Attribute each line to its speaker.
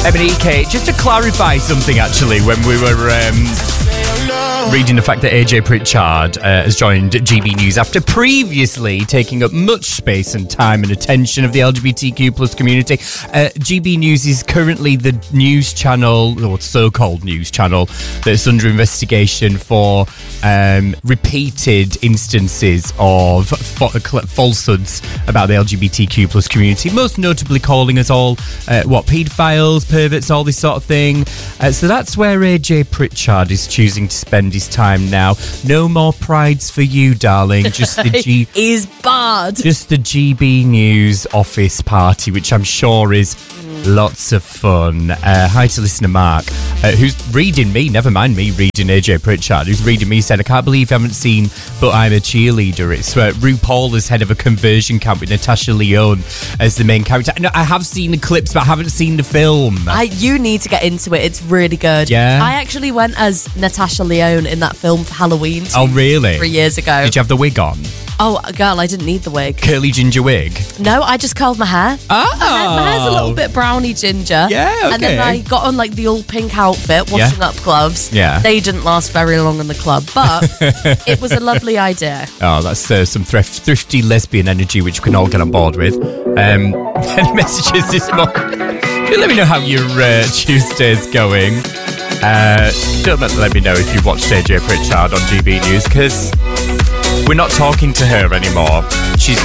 Speaker 1: Emanike, just to clarify something actually, when we were reading the fact that AJ Pritchard has joined GB News after previously taking up much space and time and attention of the LGBTQ plus community. GB News is currently the news channel, or so-called news channel, that's under investigation for repeated instances of falsehoods about the LGBTQ plus community, most notably calling us all paedophiles, perverts, all this sort of thing. So that's where AJ Pritchard is choosing to spend his time now. No more prides for you, darling. Just the
Speaker 2: He's bad.
Speaker 1: Just the GB News office party, which I'm sure is lots of fun. Hi to listener Mark, who's reading me, never mind me reading AJ Pritchard, who's reading me, said, I can't believe you haven't seen But I'm a Cheerleader. It's RuPaul as head of a conversion camp with Natasha Lyonne as the main character. No, I have seen the clips, but I haven't seen the film.
Speaker 2: You need to get into it. It's really good.
Speaker 1: Yeah?
Speaker 2: I actually went as Natasha Lyonne in that film for Halloween.
Speaker 1: Oh, really?
Speaker 2: 3 years ago.
Speaker 1: Did you have the wig on?
Speaker 2: Oh, girl, I didn't need the wig.
Speaker 1: Curly ginger wig?
Speaker 2: No, I just curled my hair.
Speaker 1: Oh!
Speaker 2: My hair's a little bit browny ginger.
Speaker 1: Yeah, okay.
Speaker 2: And then I got on like the all pink outfit, washing up gloves.
Speaker 1: Yeah.
Speaker 2: They didn't last very long in the club, but it was a lovely idea.
Speaker 1: Oh, that's some thrifty lesbian energy, which we can all get on board with. Any messages this morning? Let me know how your Tuesday's going. Don't let me know if you watched AJ Pritchard on GB News, because we're not talking to her anymore. She's